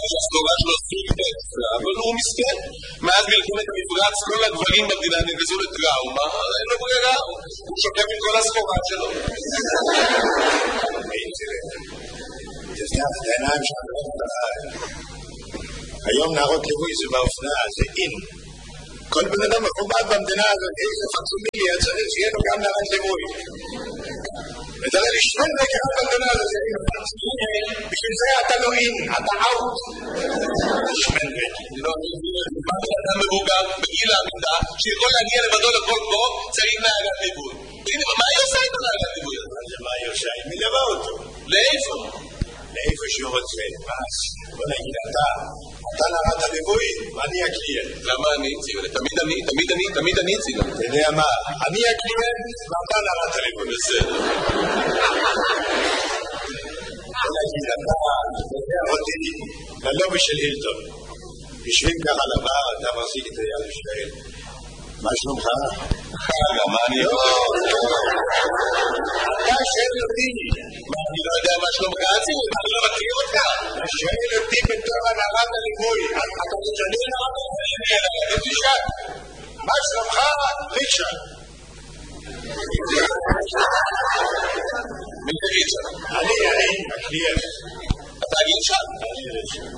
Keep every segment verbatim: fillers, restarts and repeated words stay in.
שהסגורה שלו סופר, אבל הוא מסכן. מאז מלחמת המפרץ כל הגברים במדינה נגזו לטראומה, אין לו ברירה, הוא שוקף עם כל הסחורה שלו. תסתכל את העיניים שלך, היום נערות ליווי זה באופנה, זה אין. כל בן אדם מכובד במדינה הזאת, איזה פקסומיליה צריך שיהיה לו גם נערת ליווי. ותראה לי שני דקה במדינה הזאת, בשביל זה אתה לא אין, אתה אאוט. שמן בקי. אתה מבוגר בגיל העמידה, שיכול להגיע לבדו לכל קור, צריך נערת ליווי. מה היא עושה איתו נערת ליווי? מה היא עושה? היא מלווה אותו. לאיפה? לאיפה שהוא רוצה. בוא נגיד אתה, אתה נערת הליווי ואני הקליינט. למה אני אציג? תמיד אני, תמיד אני, תמיד אני אציג. אתה יודע מה? אני הקליינט ואתה נערת הליווי. בסדר. בוא נגיד אתה, תודה אותי ללובי של הילטון. יושבים ככה לבר, אתה מחזיק את היד ושואל. מה שלומך? חגה, מה אני לא, אתה שואל אותי. אני לא יודע מה שלומך אציג, אני לא מכיר אותך. אתה שואל אותי בתור הנערת הליווי. אתה משנה נערת הליווי. תשאל. מה שלומך? ריצ'רד. מי זה ריצ'רד? אני, אני, הקליינט. אתה ריצ'רד? אני ריצ'רד.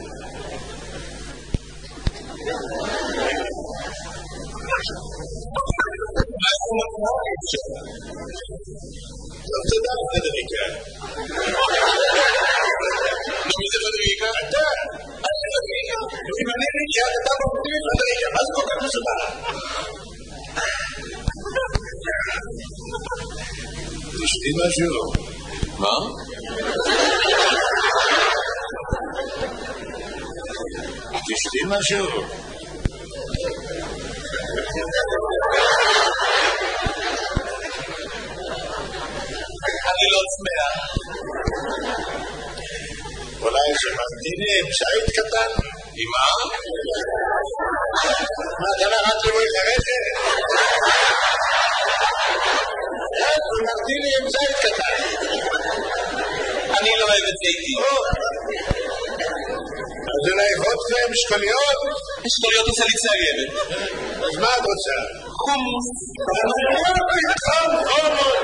טוב, תודה, פדריקה. מי זה פדריקה? אתה. אני פדריקה. אם אני ריצ'רד, אתה מפתיע פדריקה. מה זה כל כך מסודר? תשתי משהו. מה? תשתי משהו. אני לא צמאה. אולי שמרתיני עם שעית קטן? עם מה? מה, אתה נערת ליווי חרשת? שמרתיני עם שעית קטן. אני לא אוהב את זיתי. אז אולי וודקה עם שקוליות? שקוליות עושה לי צערת. אז מה את רוצה? חומוס. חום, חומות.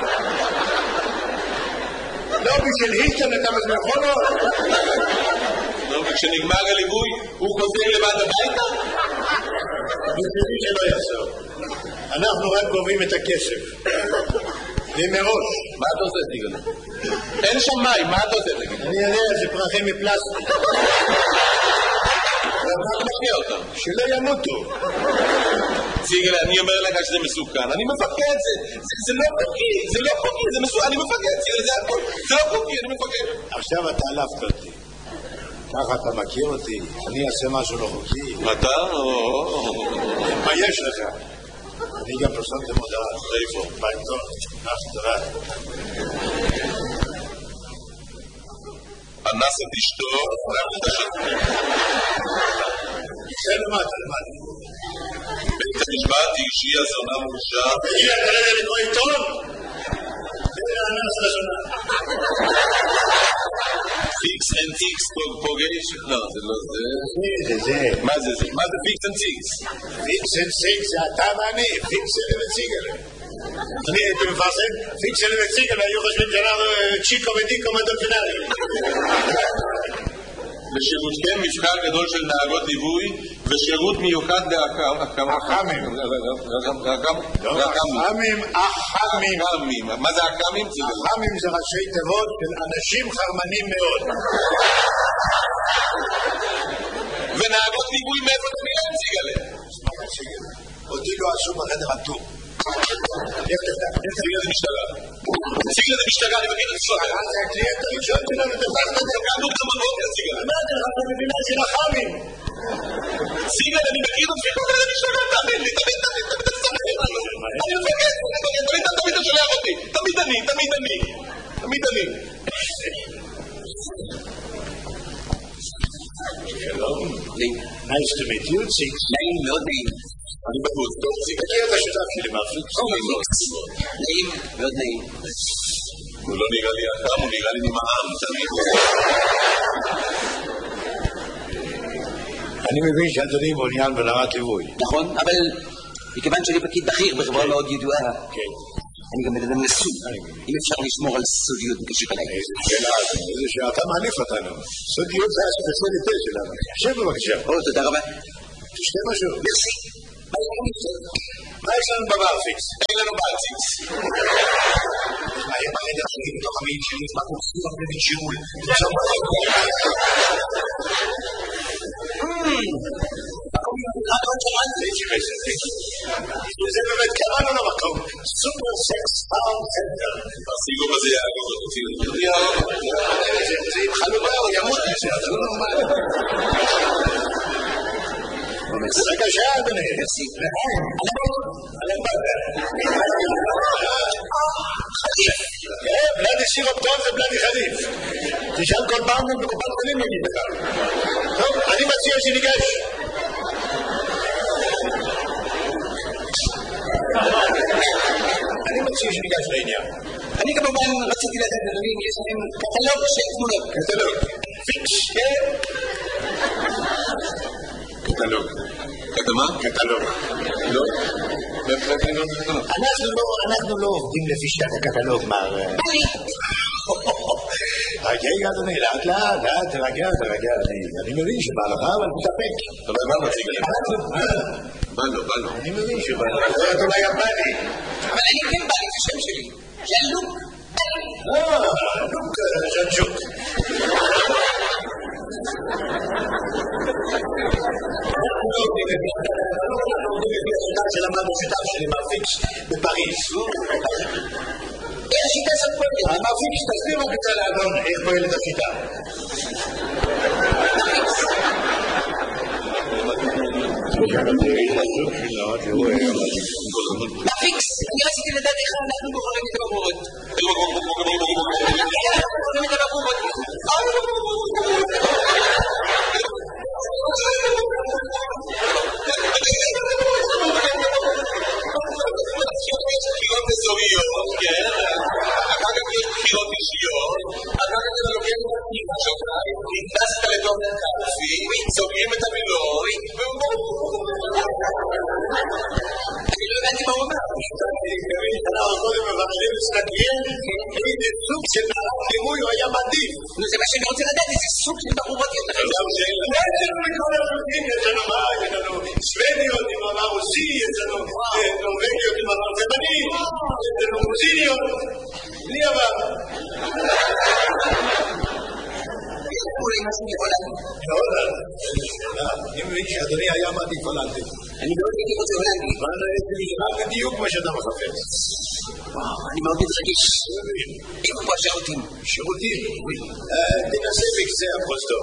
לא בשביל הילטון אתה מזמן חומות? לא, וכשנגמר הליווי הוא חוזר לבד הביתה? בשבילי שלא יעשור. אנחנו רק גובים את הכסף. ומראש. מה אתה עושה תיגל? אין שם מים, מה אתה עושה תיגל? אני יודע, זה פרחים מפלסטיק. אתה משקיע אותם. שלא ימותו. סיגל, אני אומר לך שזה מסוכן. אני מפחד, זה לא חוקי, זה לא חוקי, זה מסוכן, אני מפחד, סיגל, זה הכל. זה לא חוקי, אני מפחד. עכשיו אתה עלפת אותי. ככה אתה מכיר אותי, אני אעשה משהו לא חוקי. אתה? מה יש לך? אני גם פרסמתי מודעה. איפה? בעיתון. אנחנו תודה. אנס את אשתו, אף את השתו. זה למד, למד. בית המשפט שהיא הזונה מורשה. היא הכרגע לקרוא עיתון? זה אנס לזונה. פיקס אנד טיקס פוגש? לא, זה לא זה. זה, זה. מה זה זה? מה זה פיקס אנד טיקס? פיקס אנד טיקס זה אתה ואני, פיקס אנד ציגל. אני הייתי מפרסם, פיקס אנד ציגל, היו חושבים שאנחנו צ'יקו ודיקו מדולפינרי. לשירותכם מבחר גדול של נהגות ליווי ושירות מיוחד באח"מים. אח"מים. אח"מים, אח"מים. מה זה אח"מים? אח"מים זה ראשי תיבות של אנשים חרמנים מאוד. ונהגות ליווי מאיפה אתה מילה ציגלה? אותי לא עשו בחדר הטור. ציגלה זה משטרה. ציגלה זה משטרה, אני מכיר את זה. מה זה הקליינט הראשון שלנו? תפחת את זה. קמנו כמה בוקר ציגלה. מה זה לך במדינה של אח"מים? ציגלה, אני מכיר את זה. זה משטרה, תמיד לי, תמיד, תמיד, תמיד, תמיד, אני מפגד, תמיד, תמיד אתה שולח אותי. תמיד אני, תמיד אני. תמיד אני. שלום. Nice to meet you, Six. נעים, מאוד נעים. אני בחוץ, טוב, ציגלה. תכיר את השותף שלי, מרפיק. נעים, מאוד נעים. הוא לא נראה לי אדם, הוא נראה לי ממעם, תמיד. אני מבין שאדוני מעוניין ברמת ליווי. נכון, אבל מכיוון שאני פקיד בכיר בחברה מאוד ידועה, כן. אני גם מדבר לסוד. אם אפשר לשמור על סודיות בקשר אליי. איזה שאלה, איזה שאתה מעליף אותנו. סודיות זה הספציאליטה שלנו. שב בבקשה. או, תודה רבה. תשתה משהו. מרסי. מה יש לנו בברפיקס? אין לנו ברציץ. מה יהיה בחדר שלי בתוך המעיד שלי? מה קורסים הרבה בשיעול? זה באמת קראנו למקום סופר סקס סאונד סנטר. הסיגוב הזה יעגוב אותי. זה עם חלובה או ימות מזה, זה לא נורמלי. רגע שעה אדוני. בלדי סירופטון זה בלדי חליף. תשאל כל פעם בקופת חולים נגיד לך. טוב, אני מציע שניגש. אני מציע שניגש לעניין. אני כמובן רציתי לדעת אדוני אם יש להם קטלוג של תמונות. קטלוג. פיקס. קטלוג. קטמה? קטלוג. לא? אנחנו לא עובדים לפי שיטת הקטלוג, מר... רגע, אדוני, לאט לאט, לאט, תרגע, תרגע, אני מבין שבא לך, אבל תתאפק. אבל מה מציג לי? בא לו, בא לו. אני מבין שבא לך, אתה אולי יפני. אבל אני כן בא לי, זה שם שלי. זה לוק. אה, לוק ז'נג'וק. שלמדנו שיטה שלי מהפיקס בפריז. איך השיטה הזאת פועלת? המהפיקס תסביר רק קצת לאדון איך פועלת השיטה. מהפיקס, אני רציתי לדעת איך אנחנו בוחרים את הבחורות. איך אנחנו בוחרים את הבחורות? בחירות אזוריות, כן? אחר כך יש בחירות אישיות, אחר כך אתה לוקח את הפתיחה שלך, נכנסת לתוך הקלפי, סוגרים את המילוי, אני לא הבנתי מה הוא אומר. אנחנו קודם מבקשים להסתכל איזה סוג של ליווי הוא היה מעדיף. זה מה שאני רוצה לדעת, איזה סוג של בחורות יש לכם. יש לנו מכל הסוגים, יש לנו מה, יש לנו סוודיות עם עבר רוסי, יש לנו נורווגיות עם עבר תימני, יש לנו רוסיניות, בלי עבר. אולי משהו מהולנדי. הולנד? אני מבין שאדוני היה מעדיף הולנדי. אני מאוד הייתי רוצה הולנדי. רק בדיוק מה שאתה מחפש. אני מאוד מתרגש. איפה פה השירותים? שירותים? תנסה בקצה הפרוזדור.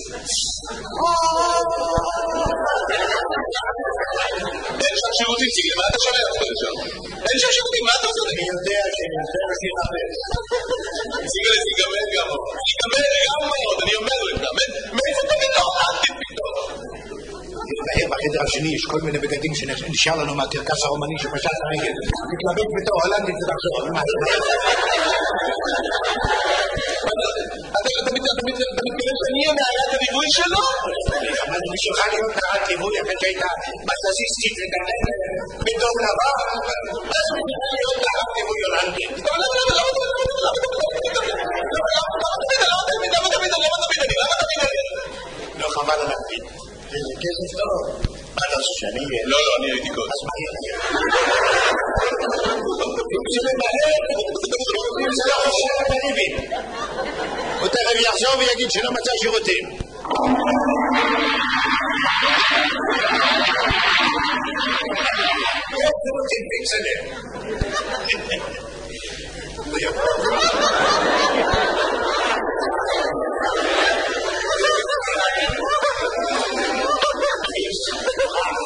אין שם שירותים, ציגל, מה אתה שומע אותך לשם? אין שם שירותים, מה אתה עושה? אני יודע שאני רוצה להשאיר אחר. ציגל, זה ייגמר גם עוד. ייגמר גם עוד, אני אומר לך. מאיפה אתה פתאום? אל תפתאום. בחדר השני יש כל מיני בגדים שנשאר לנו מהקרקס הרומני שפשט הרגל. תתלבט בתור הולנדית ותחזור. אתה מתכוון שאני אהיה נערת הליווי שלו? אבל אני שלך להיות נערת ליווי אחרי שהייתה בסטטיסטית וגדלת בדום לבן. מה זה מתכוון להיות נערת ליווי הולנדית? למה תמיד? למה תמיד? למה תמיד? לא חבל על הקפיד. זה כסף טוב. מה אתה עושה שאני... לא, לא, אני הייתי קודם. אז מה יהיה? אם זה למהר, אם זה לא חושב לקריבים. הוא תכף יחזור ויגיד שלא מצא שירותים. יש שירותים פיקסלר.